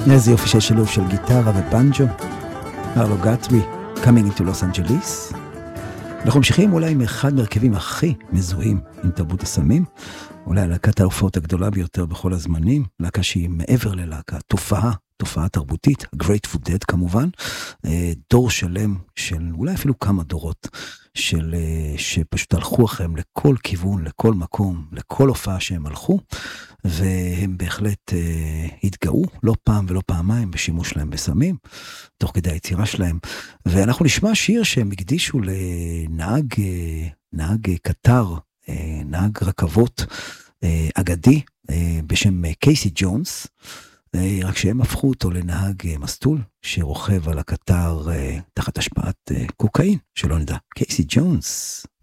איזה יופי של שילוב של גיטרה ובנג'ו. ארלו גטרי, Coming into Los Angeles. אנחנו ממשיכים אולי עם אחד מרכבים הכי מזוהים עם תרבות הסמים, אולי להקת ההופעות הגדולה ביותר בכל הזמנים, להקה שהיא מעבר ללהקה, תופעה תרבותית, Grateful Dead כמובן, דור שלם של אולי אפילו כמה דורות, שפשוט הלכו אחריהם לכל כיוון, לכל מקום, לכל הופעה שהם הלכו, והם בהחלט התגאו לא פעם ולא פעמיים בשימוש להם בסמים, תוך כדי היצירה שלהם. ואנחנו נשמע שיר שהם הקדישו לנהג קטר, נהג רכבות אגדי בשם קייסי ג'ונס, רק שהם הפכו אותו לנהג מסטול שרוכב על הקטר תחת השפעת קוקאין, שלא נדע. קייסי ג'ונס.